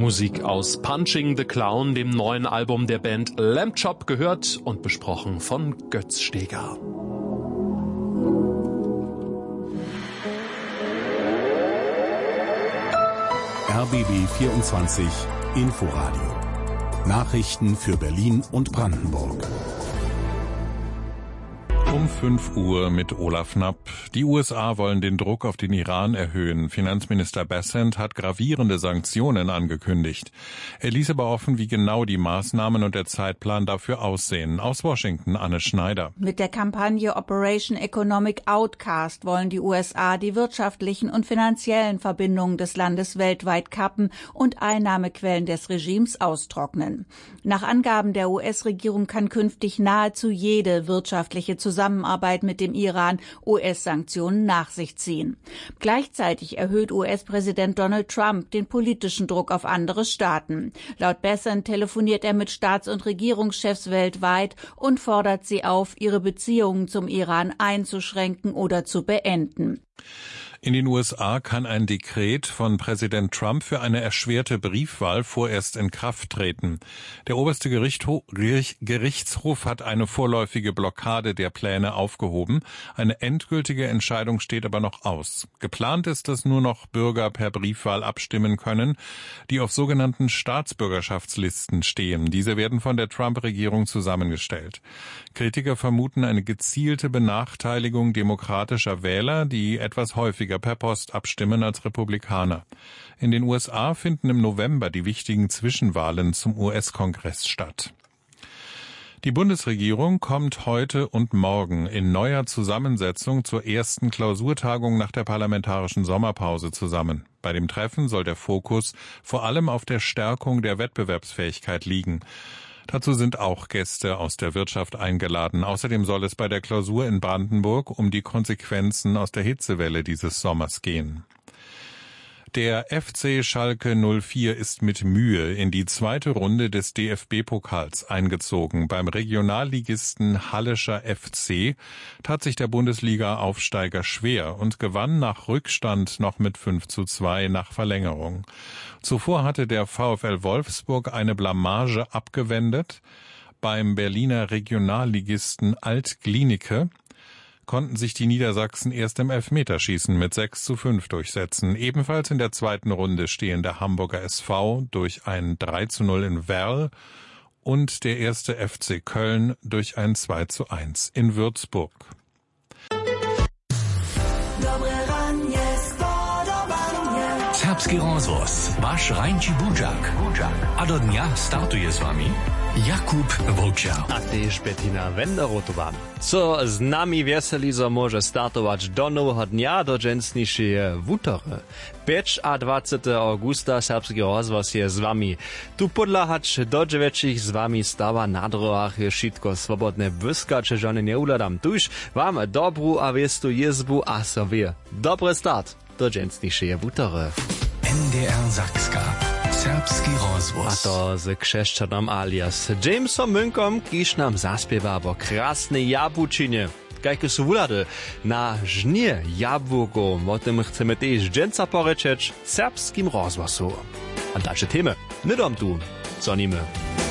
Musik aus Punching the Clown, dem neuen Album der Band Lamb Chop, gehört und besprochen von Götz Steger. RBB 24 Inforadio. Nachrichten für Berlin und Brandenburg. Um 5 Uhr mit Olaf Knapp. Die USA wollen den Druck auf den Iran erhöhen. Finanzminister Bessent hat gravierende Sanktionen angekündigt. Er ließ aber offen, wie genau die Maßnahmen und der Zeitplan dafür aussehen. Aus Washington, Anne Schneider. Mit der Kampagne Operation Economic Outcast wollen die USA die wirtschaftlichen und finanziellen Verbindungen des Landes weltweit kappen und Einnahmequellen des Regimes austrocknen. Nach Angaben der US-Regierung kann künftig nahezu jede wirtschaftliche Zusammenarbeit mit dem Iran US-Sanktionen nach sich ziehen. Gleichzeitig erhöht US-Präsident Donald Trump den politischen Druck auf andere Staaten. Laut Bessent telefoniert er mit Staats- und Regierungschefs weltweit und fordert sie auf, ihre Beziehungen zum Iran einzuschränken oder zu beenden. In den USA kann ein Dekret von Präsident Trump für eine erschwerte Briefwahl vorerst in Kraft treten. Der oberste Gerichtshof hat eine vorläufige Blockade der Pläne aufgehoben. Eine endgültige Entscheidung steht aber noch aus. Geplant ist, dass nur noch Bürger per Briefwahl abstimmen können, die auf sogenannten Staatsbürgerschaftslisten stehen. Diese werden von der Trump-Regierung zusammengestellt. Kritiker vermuten eine gezielte Benachteiligung demokratischer Wähler, die etwas häufiger per Post abstimmen als Republikaner. In den USA finden im November die wichtigen Zwischenwahlen zum US-Kongress statt. Die Bundesregierung kommt heute und morgen in neuer Zusammensetzung zur ersten Klausurtagung nach der parlamentarischen Sommerpause zusammen. Bei dem Treffen soll der Fokus vor allem auf der Stärkung der Wettbewerbsfähigkeit liegen. Dazu sind auch Gäste aus der Wirtschaft eingeladen. Außerdem soll es bei der Klausur in Brandenburg um die Konsequenzen aus der Hitzewelle dieses Sommers gehen. Der FC Schalke 04 ist mit Mühe in die zweite Runde des DFB-Pokals eingezogen. Beim Regionalligisten Hallischer FC tat sich der Bundesliga-Aufsteiger schwer und gewann nach Rückstand noch mit 5:2 nach Verlängerung. Zuvor hatte der VfL Wolfsburg eine Blamage abgewendet. Beim Berliner Regionalligisten Alt-Glienicke konnten sich die Niedersachsen erst im Elfmeterschießen mit 6:5 durchsetzen. Ebenfalls in der zweiten Runde stehen der Hamburger SV durch ein 3:0 in Werl und der erste FC Köln durch ein 2:1 in Würzburg. Serbski rozhlas, váš Rajnči Budžak. A do dňa startuje s vami Jakub Vlča. A tyž Bettina Wenderotová. Co z nami Veselizo môže startovať do nového dňa, do dženstnejšie vútore. 25. augusta Serbski rozhlas je s vami. Tu podľahať do 9 s vami stáva na druhách je šitko svobodné vyskače, že neuľadám. Tuž vám dobrú a viestu jezbu a so vie. Dobry start do dženstnejšie vútore. NDR Sakska. Serbski rozhlas. A to z křešćanom alias Jamesom Münkom, kiž nam zaspieva vo krásnej jabučine. Kajke sú vulady na žnie jabłko. O tym chceme tiež dženca porečeč serbskim rozhlasu. A dalsze temy, nedom tu, co nimi.